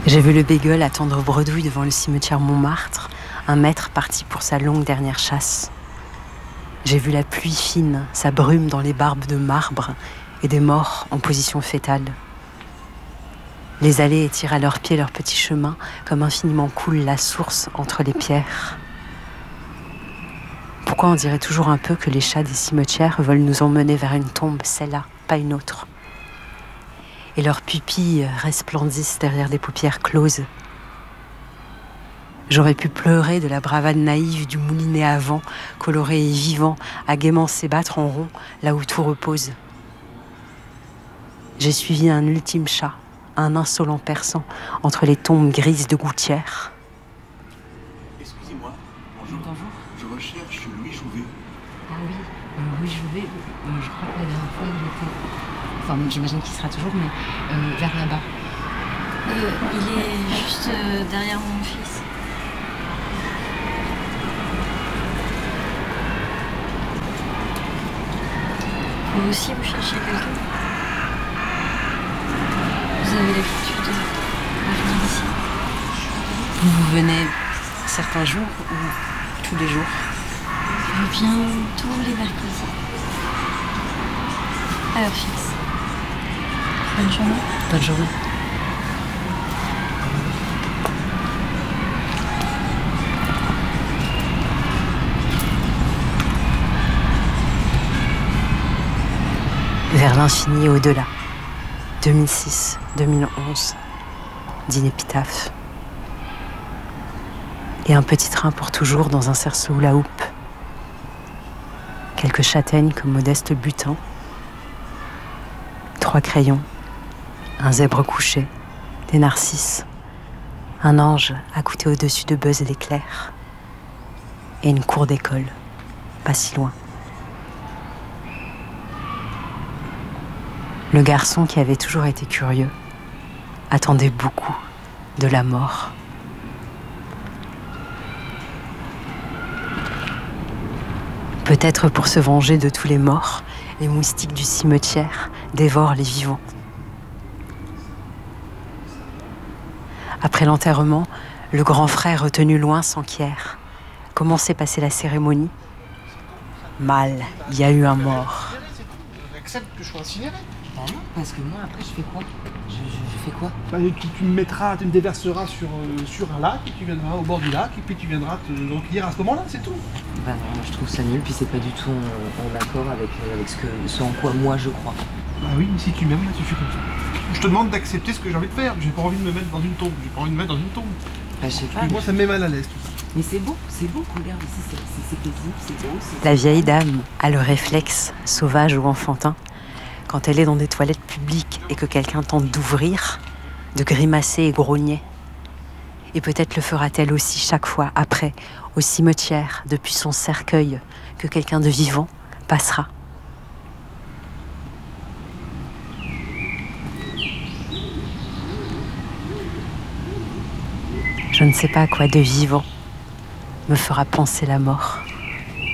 J'ai vu le bégueule attendre bredouille devant le cimetière Montmartre, un maître parti pour sa longue dernière chasse. J'ai vu la pluie fine, sa brume dans les barbes de marbre et des morts en position fétale. Les allées étirent à leurs pieds leur petit chemin, comme infiniment coule la source entre les pierres. Pourquoi on dirait toujours un peu que les chats des cimetières veulent nous emmener vers une tombe, celle-là, pas une autre. Et leurs pupilles resplendissent derrière des paupières closes. J'aurais pu pleurer de la bravade naïve du moulinet à vent, coloré et vivant, à gaiement s'ébattre en rond, là où tout repose. J'ai suivi un ultime chat, un insolent persan, entre les tombes grises de gouttières. Excusez-moi, bonjour. Bonjour. Je recherche Louis Jouvet. Ah oui, Louis Jouvet, je crois que la dernière fois il était... Enfin, j'imagine qu'il sera toujours, mais vers là-bas. Il est juste derrière mon fils. Vous aussi, vous cherchez quelqu'un? Vous avez l'habitude de venir ici? Vous venez certains jours ou tous les jours? Je viens tous les mercredis. À heure fixe. Bonne journée. Bonne journée. Vers l'infini et au-delà. 2006, 2011. D'Inépitaphe. Et un petit train pour toujours dans un cerceau la houppe. Quelques châtaignes comme modeste butin. 3 crayons. Un zèbre couché. Des narcisses. Un ange accouté au-dessus de Buzz et l'éclair. Et une cour d'école. Pas si loin. Le garçon qui avait toujours été curieux attendait beaucoup de la mort. Peut-être pour se venger de tous les morts, les moustiques du cimetière dévorent les vivants. Après l'enterrement, le grand frère retenu loin s'enquiert. Comment s'est passée la cérémonie? Mal, il y a eu un mort. J'accepte que je sois incinéré. Ah non, parce que moi après je fais quoi? Je fais quoi? Bah, tu me déverseras sur un lac, et tu viendras au bord du lac, et puis tu viendras te recueillir à ce moment-là, c'est tout. Bah non, moi je trouve ça nul, puis c'est pas du tout en accord avec ce en quoi moi je crois. Bah oui, mais si tu m'aimes, tu fais comme ça. Je te demande d'accepter ce que j'ai envie de faire. J'ai pas envie de me mettre dans une tombe. J'ai pas envie de me mettre dans une tombe. Bah, je sais pas. Puis moi, ça me met mal à l'aise tout ça. Mais c'est beau, regarde ici, c'est paisible, c'est beau. La vieille dame a le réflexe, sauvage ou enfantin, quand elle est dans des toilettes publiques et que quelqu'un tente d'ouvrir, de grimacer et grogner. Et peut-être le fera-t-elle aussi chaque fois après, au cimetière, depuis son cercueil, que quelqu'un de vivant passera. Je ne sais pas à quoi de vivant me fera penser la mort.